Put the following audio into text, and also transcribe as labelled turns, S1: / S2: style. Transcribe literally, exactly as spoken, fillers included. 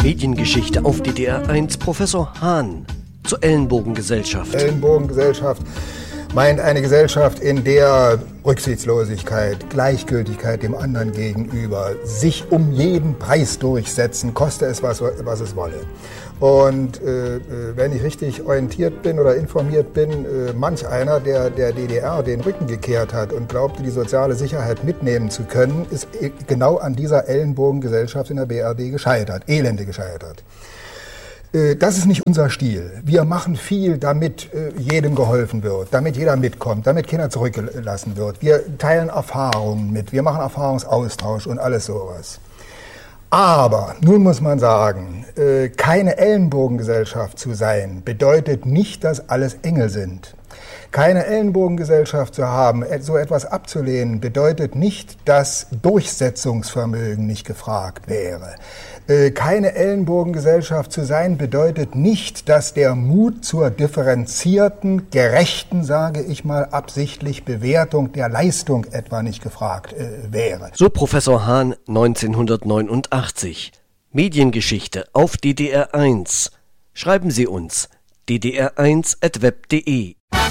S1: Mediengeschichte auf D D R eins. Professor Hahn zur Ellenbogengesellschaft.
S2: Ellenbogengesellschaft meint eine Gesellschaft, in der Rücksichtslosigkeit, Gleichgültigkeit dem anderen gegenüber, sich um jeden Preis durchsetzen, koste es, was, was es wolle. Und äh, wenn ich richtig orientiert bin oder informiert bin, äh, manch einer, der der D D R den Rücken gekehrt hat und glaubte, die soziale Sicherheit mitnehmen zu können, ist genau an dieser Ellenbogengesellschaft in der B R D gescheitert, elende gescheitert. Das ist nicht unser Stil. Wir machen viel, damit jedem geholfen wird, damit jeder mitkommt, damit keiner zurückgelassen wird. Wir teilen Erfahrungen mit, wir machen Erfahrungsaustausch und alles sowas. Aber nun muss man sagen, keine Ellenbogengesellschaft zu sein, bedeutet nicht, dass alles Engel sind. Keine Ellenbogengesellschaft zu haben, so etwas abzulehnen, bedeutet nicht, dass Durchsetzungsvermögen nicht gefragt wäre. Keine Ellenbogengesellschaft zu sein, bedeutet nicht, dass der Mut zur differenzierten, gerechten, sage ich mal absichtlich, Bewertung der Leistung etwa nicht gefragt äh, wäre.
S1: So Professor Hahn neunzehnhundertneunundachtzig. Mediengeschichte auf D D R eins. Schreiben Sie uns d d r eins at web punkt de.